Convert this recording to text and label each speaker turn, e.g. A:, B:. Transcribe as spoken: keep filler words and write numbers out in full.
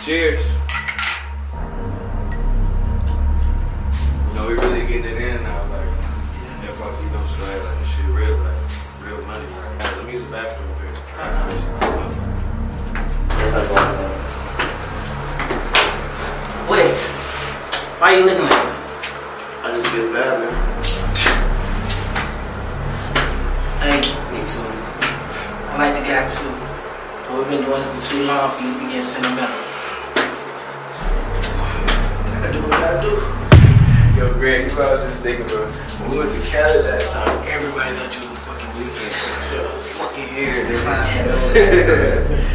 A: Cheers. You know, we really getting it in now, like, F R T don't swag, like, this shit real, like, real money, right? Right, let me use the bathroom up here.
B: Wait, why are you looking like that?
C: I just feel bad, man.
B: Hey, me too. I like the guy too. But we've been doing it for too long for you to be getting sentimental.
A: Gotta do what I gotta do. Yo, Greg, you know, I was just thinking, bro, when we went to Cali last time, everybody thought you was a fucking weekend. So I was fucking here.